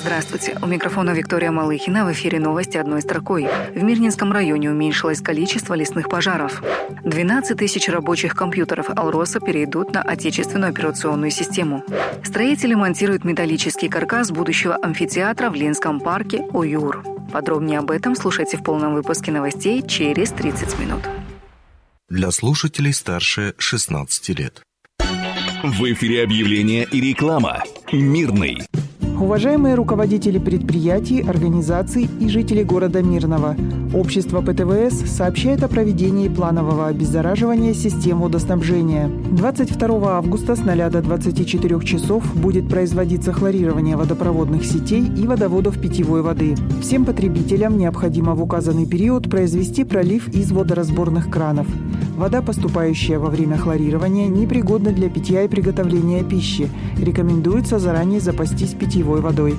Здравствуйте. У микрофона Виктория Малыхина. В эфире новости одной строкой. В Мирнинском районе уменьшилось количество лесных пожаров. 12 тысяч рабочих компьютеров «Алроса» перейдут на отечественную операционную систему. Строители монтируют металлический каркас будущего амфитеатра в Ленском парке «Уюр». Подробнее об этом слушайте в полном выпуске новостей через 30 минут. Для слушателей старше 16 лет. В эфире объявление и реклама. Мирный. Уважаемые руководители предприятий, организаций и жители города Мирного, общество ПТВС сообщает о проведении планового обеззараживания систем водоснабжения. 22 августа с 0 до 24 часов будет производиться хлорирование водопроводных сетей и водоводов питьевой воды. Всем потребителям необходимо в указанный период произвести пролив из водоразборных кранов. Вода, поступающая во время хлорирования, непригодна для питья и приготовления пищи. Рекомендуется заранее запастись питьевой водой.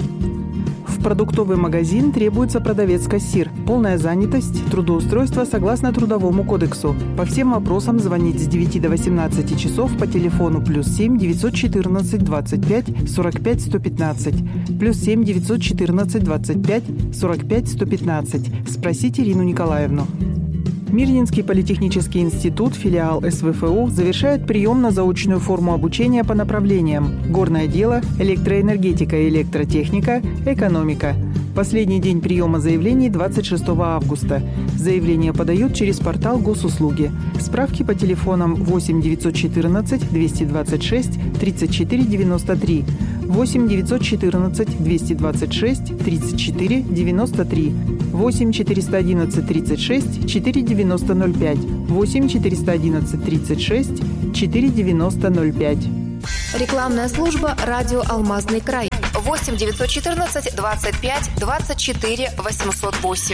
В продуктовый магазин требуется продавец-кассир. Полная занятость, трудоустройство согласно Трудовому кодексу. По всем вопросам звонить с 9 до 18 часов по телефону +7 914 25 45 115. +7 914 25 45 115. Спросите Ирину Николаевну. Мирнинский политехнический институт, филиал СВФУ, завершает прием на заочную форму обучения по направлениям: горное дело, электроэнергетика и электротехника, экономика. Последний день приема заявлений 26 августа. Заявления подают через портал Госуслуги. Справки по телефонам 8 914 226 34 93, 8 914 226 34 93, 8 411 36 490 05, 8 411 36 490 05. Рекламная служба «Радио Алмазный край». 8 914 25 24 808.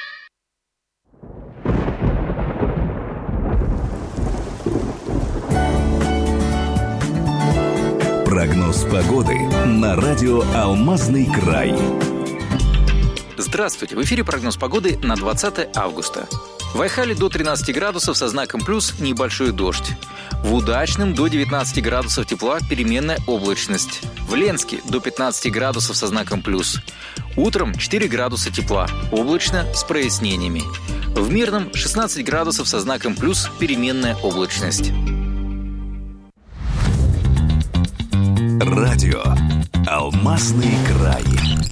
Прогноз погоды на радио «Алмазный край». Здравствуйте! В эфире прогноз погоды на 20 августа. В Айхале до 13 градусов со знаком плюс небольшой дождь. В Удачном до 19 градусов тепла переменная облачность. В Ленске до 15 градусов со знаком плюс. Утром 4 градуса тепла, облачно с прояснениями. В Мирном 16 градусов со знаком плюс переменная облачность. Радио «Алмазный край».